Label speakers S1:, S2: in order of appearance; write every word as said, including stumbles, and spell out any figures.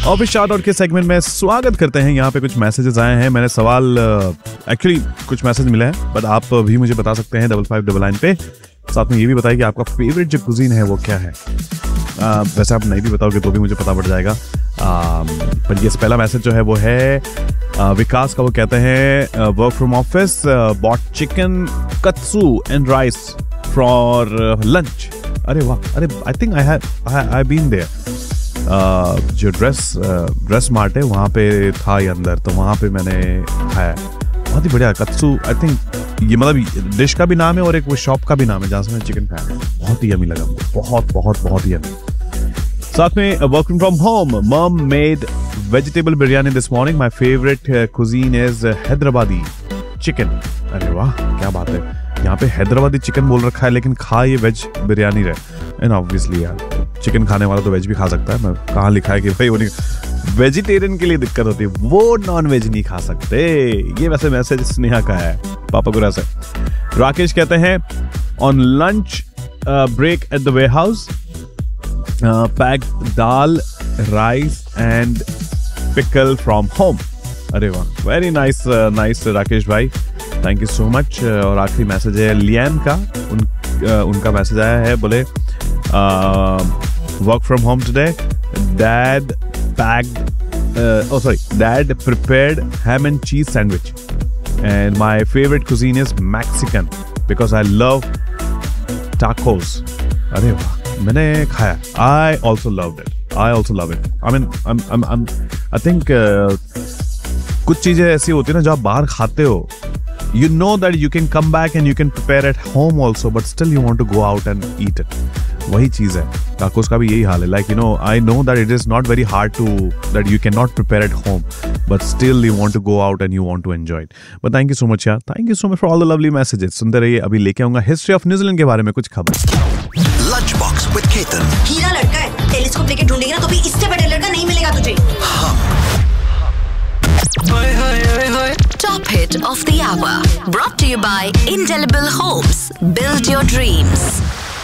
S1: Office shout out के segment में स्वागत करते हैं। यहाँ पे कुछ मैसेजेस आए हैं। मैंने सवाल एक्चुअली uh, कुछ मैसेज मिले हैं, बट आप भी मुझे बता सकते हैं डबल फाइव डबल नाइन पे। साथ में ये भी बताइए कि आपका फेवरेट जो कुजीन है वो क्या है। uh, वैसे आप नहीं भी बताओगे तो भी मुझे पता पड़ जाएगा। uh, पर ये पहला मैसेज जो है वो है uh, विकास का। वो कहते हैं work from office, bot chicken कत्सू and rice for lunch. अरे वाह, अरे I think I have I been there. जो ड्रेस ड्रेस मार्ट है वहाँ पे था ये अंदर, तो वहाँ पे मैंने खाया। बहुत ही बढ़िया कत्सू। आई थिंक ये मतलब डिश का भी नाम है और एक वो शॉप का भी नाम है जहाँ से मैंने चिकन खाया। बहुत ही यमी लगा मुझे, बहुत बहुत बहुत ही यमी। साथ में वर्किंग फ्रॉम होम, मम made vegetable biryani this morning. My favourite cuisine is Hyderabadi chicken. अरे वाह, क्या बात है। यहाँ पे हैदराबादी चिकन बोल रखा है लेकिन खा ये वेज बिरयानी रहे। एंड ऑब्वियसली यार चिकन खाने वाला तो वेज भी खा सकता है। मैं कहाँ लिखा है कि भाई वो नहीं, वेजिटेरियन के लिए दिक्कत होती है, वो नॉन वेज नहीं खा सकते। ये वैसे मैसेज स्नेहा का है, पापा गुरा से। राकेश कहते हैं on lunch break at the ware house, packed dal rice and pickle from home. अरे वाह, वेरी नाइस नाइस राकेश भाई, थैंक यू सो मच। और आखिरी मैसेज है लियान का। उन, uh, उनका मैसेज आया है, बोले work from home today, dad packed oh sorry dad prepared ham and cheese sandwich and my favorite cuisine is Mexican because I love tacos. अरे वाह, मैंने खाया। I also loved it. I also love it. I mean I'm I'm I'm I think uh, कुछ चीजें ऐसी होती है ना जो आप बाहर खाते हो, you know that you can come back and you can prepare at home also, but still you want to go out and eat it. वही चीज है, टाकोस का भी यही हाल है। Like you know I know that it is not very hard to that you can not prepare at home, but still you want to go out and you want to enjoy it. But thank you so much यार, thank you so much for all the lovely messages. सुनते रहिए, अभी लेके आऊंगा history of New Zealand के बारे में कुछ खबर।
S2: Lunch box with Ketan.
S3: हीरा लड़का है, टेलीस्कोप लेके ढूंढेगी ना तो भी इससे बड़ा लड़का नहीं मिलेगा तुझे।
S4: Top hit of the hour, brought to you by Indelible Homes. Build your dreams.